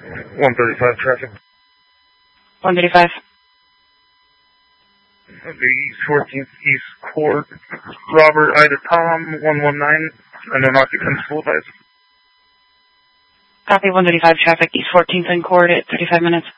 135 traffic. 135. The East 14th East Court, Robert Ida Tom, 119, unknown occupants, full advice. Copy 135 traffic, East 14th and Court at 35 minutes.